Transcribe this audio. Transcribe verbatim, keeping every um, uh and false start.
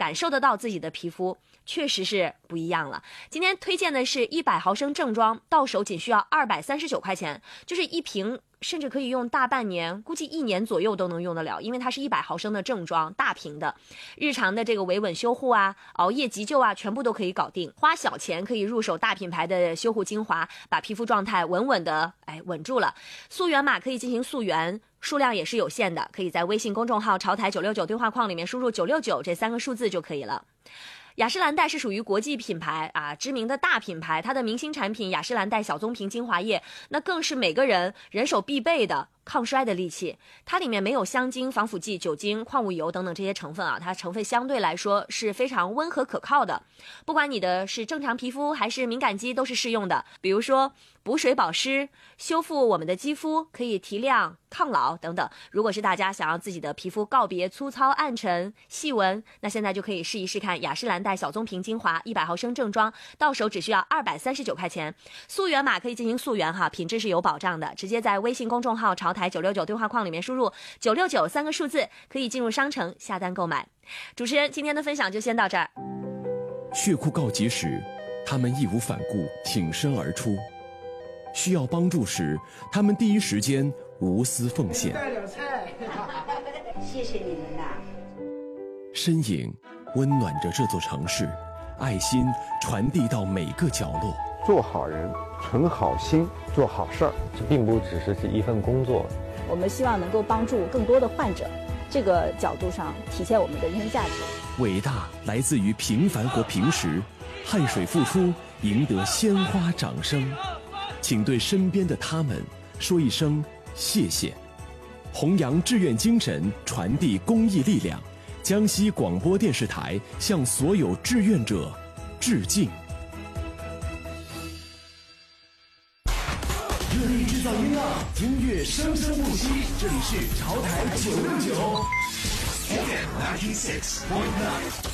感受得到自己的皮肤确实是不一样了。今天推荐的是一百毫升正装，到手仅需要二百三十九块钱，就是一瓶甚至可以用大半年，估计一年左右都能用得了，因为它是一百毫升的正装，大瓶的，日常的这个维稳修护啊、熬夜急救啊，全部都可以搞定。花小钱可以入手大品牌的修护精华，把皮肤状态稳稳的哎稳住了。溯源码可以进行溯源，数量也是有限的，可以在微信公众号潮台九六九对话框里面输入九六九这三个数字就可以了。雅诗兰黛是属于国际品牌啊，知名的大品牌，它的明星产品雅诗兰黛小棕瓶精华液，那更是每个人人手必备的抗衰的利器。它里面没有香精、防腐剂、酒精、矿物油等等这些成分啊，它成分相对来说是非常温和可靠的，不管你的是正常皮肤还是敏感肌都是适用的。比如说补水保湿、修复我们的肌肤，可以提亮、抗老等等。如果是大家想要自己的皮肤告别粗糙、暗沉、细纹，那现在就可以试一试看雅诗兰黛小棕瓶精华一百毫升正装，到手只需要二百三十九块钱。溯源码可以进行溯源哈，品质是有保障的，直接在微信公众号潮台九六九对话框里面输入九六九三个数字，可以进入商城下单购买。主持人今天的分享就先到这儿。 血库告急时，他们义无反顾挺身而出；需要帮助时，他们第一时间无私奉献。带点菜， 谢谢你们呐！ 身影温暖着这座城市，爱心传递到每个角落。 做好人，存好心，做好事儿，这并不只是是一份工作。 我们希望能够帮助更多的患者，这个角度上体现我们的人生价值。 伟大来自于平凡和平时，汗水付出，赢得鲜花掌声。请对身边的他们说一声谢谢。弘扬志愿精神，传递公益力量。江西广播电视台向所有志愿者致敬。 热力制造音浪，音乐生生不息。这里是潮台九六九 F M ninety six point nine。